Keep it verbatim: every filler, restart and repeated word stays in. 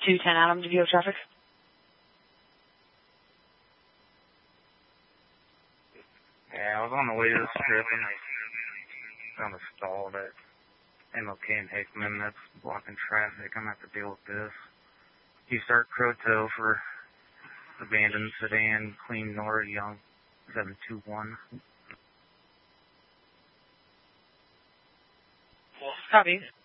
two ten Adam, did you have traffic? Yeah, I was on the way to the strip and I found a stall at M L K and Hickman that's blocking traffic. I'm going to have to deal with this. You start Croto for abandoned sedan, clean Nora Young, seven two one. Copy.